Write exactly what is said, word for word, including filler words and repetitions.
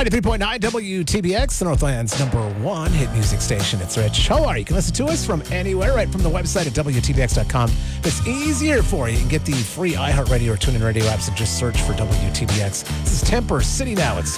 ninety-three point nine W T B X, the Northland's number one hit music station. It's Rich. How are you? You can listen to us from anywhere, right from the website at W T B X dot com. If it's easier for you, you can get the free iHeartRadio or TuneIn Radio apps and just search for W T B X. This is Temper City now. It's